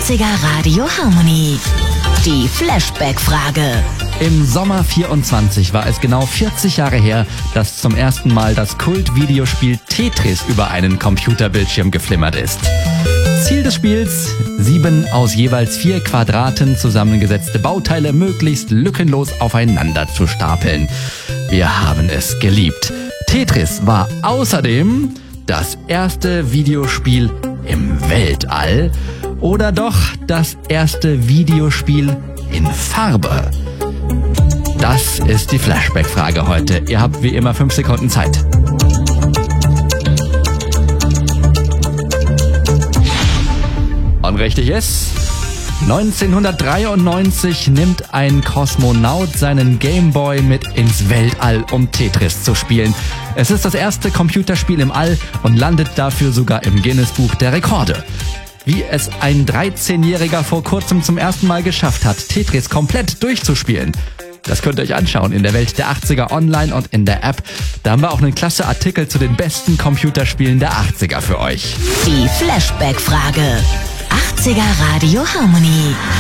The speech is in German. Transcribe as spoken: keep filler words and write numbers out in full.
achtziger Radio Harmony. Die Flashback-Frage. Im Sommer vierundzwanzig war es genau vierzig Jahre her, dass zum ersten Mal das Kult-Videospiel Tetris über einen Computerbildschirm geflimmert ist. Ziel des Spiels: sieben aus jeweils vier Quadraten zusammengesetzte Bauteile möglichst lückenlos aufeinander zu stapeln. Wir haben es geliebt. Tetris war außerdem das erste Videospiel im Weltall oder doch das erste Videospiel in Farbe? Das ist die Flashback-Frage heute. Ihr habt wie immer fünf Sekunden Zeit. Und richtig ist: neunzehnhundertdreiundneunzig nimmt ein Kosmonaut seinen Gameboy mit ins Weltall, um Tetris zu spielen. Es ist das erste Computerspiel im All und landet dafür sogar im Guinness-Buch der Rekorde. Wie es ein dreizehnjähriger vor kurzem zum ersten Mal geschafft hat, Tetris komplett durchzuspielen, das könnt ihr euch anschauen in der Welt der achtziger online und in der App. Da haben wir auch einen klasse Artikel zu den besten Computerspielen der achtziger für euch. Die Flashback-Frage. achtziger Radio Harmony.